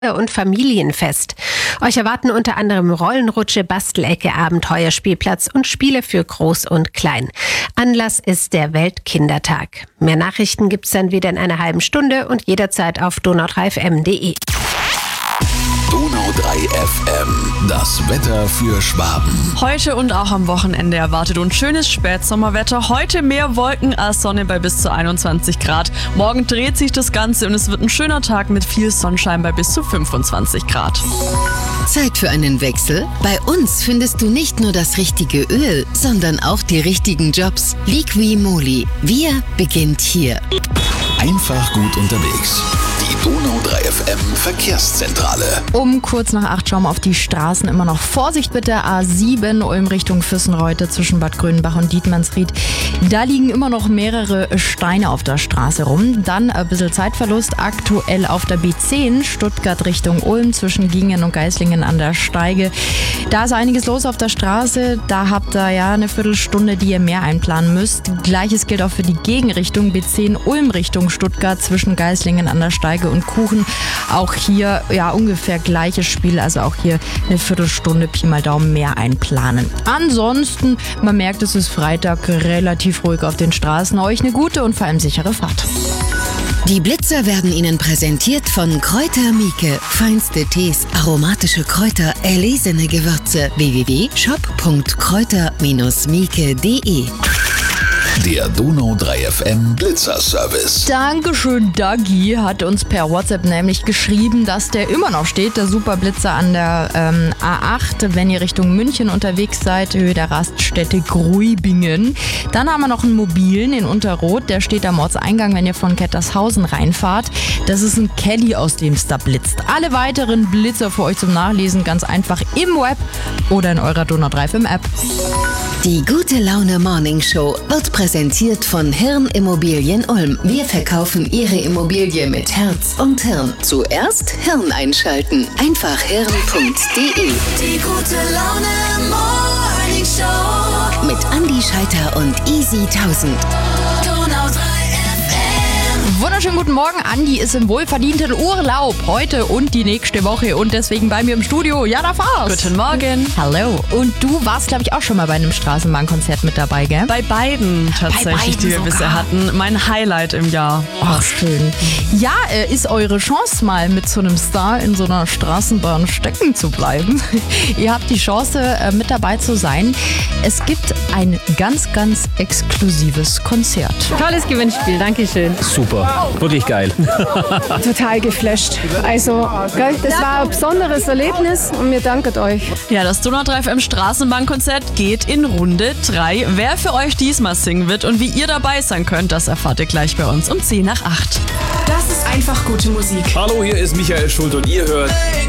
und Familienfest. Euch erwarten unter anderem Rollenrutsche, Bastelecke, Abenteuerspielplatz und Spiele für Groß und Klein. Anlass ist der Weltkindertag. Mehr Nachrichten gibt's dann wieder in einer halben Stunde und jederzeit auf donau3fm.de. Donau 3 FM, das Wetter für Schwaben. Heute und auch am Wochenende erwartet uns schönes Spätsommerwetter. Heute mehr Wolken als Sonne bei bis zu 21 Grad. Morgen dreht sich das Ganze und es wird ein schöner Tag mit viel Sonnenschein bei bis zu 25 Grad. Zeit für einen Wechsel? Bei uns findest du nicht nur das richtige Öl, sondern auch die richtigen Jobs. Liqui Moly. Wir beginnt hier. Einfach gut unterwegs. Die Donau 3 FM Verkehrszentrale. Um kurz nach 8 schauen wir auf die Straßen. Immer noch Vorsicht mit der A7 Ulm Richtung Füssenreute zwischen Bad Grönbach und Dietmannsried. Da liegen immer noch mehrere Steine auf der Straße rum. Dann ein bisschen Zeitverlust aktuell auf der B10 Stuttgart Richtung Ulm zwischen Gingen und Geislingen an der Steige. Da ist einiges los auf der Straße. Da habt ihr ja eine Viertelstunde, die ihr mehr einplanen müsst. Gleiches gilt auch für die Gegenrichtung B10 Ulm Richtung Stuttgart zwischen Geislingen an der Steige und Kuchen. Auch hier ja ungefähr gleiches Spiel, also auch hier eine Viertelstunde Pi mal Daumen mehr einplanen. Ansonsten, man merkt, es ist Freitag, relativ ruhig auf den Straßen. Euch eine gute und vor allem sichere Fahrt. Die Blitzer werden Ihnen präsentiert von Kräuter Mieke. Feinste Tees, aromatische Kräuter, erlesene Gewürze. www.shop.kräuter-mieke.de. Der Donau 3 FM Blitzer-Service. Dankeschön, Dagi hat uns per WhatsApp nämlich geschrieben, dass der immer noch steht, der Superblitzer an der A8, wenn ihr Richtung München unterwegs seid, Höhe der Raststätte Gruibingen. Dann haben wir noch einen mobilen in Unterroth, der steht am Ortseingang, wenn ihr von Kettershausen reinfahrt. Das ist ein Kelly, aus dem es da blitzt. Alle weiteren Blitzer für euch zum Nachlesen ganz einfach im Web oder in eurer Donau 3 FM App. Die Gute Laune Morning Show wird präsentiert von Hirn Immobilien Ulm. Wir verkaufen Ihre Immobilie mit Herz und Hirn. Zuerst Hirn einschalten. Einfach hirn.de. Die Gute Laune Morning Show Mit Andi Scheiter und Easy 1000. Donau 3 FM. Wunderschönen guten Morgen. Andi ist im wohlverdienten Urlaub heute und die nächste Woche und deswegen bei mir im Studio Jana Faas. Guten Morgen. Hallo. Und du warst, glaube ich, auch schon mal bei einem Straßenbahnkonzert mit dabei, gell? Bei beiden tatsächlich, die wir sogar bisher hatten. Mein Highlight im Jahr. Ach, schön. Ja, ist eure Chance mal mit so einem Star in so einer Straßenbahn stecken zu bleiben. Ihr habt die Chance, mit dabei zu sein. Es gibt ein ganz, ganz exklusives Konzert. Tolles Gewinnspiel, Dankeschön. Super, wirklich geil. Total geflasht. Also, gell, das war ein besonderes Erlebnis und wir danken euch. Ja, das Donau 3 FM Straßenbahnkonzert geht in Runde 3. Wer für euch diesmal singen wird und wie ihr dabei sein könnt, das erfahrt ihr gleich bei uns um 10 nach 8. Das ist einfach gute Musik. Hallo, hier ist Michael Schult und ihr hört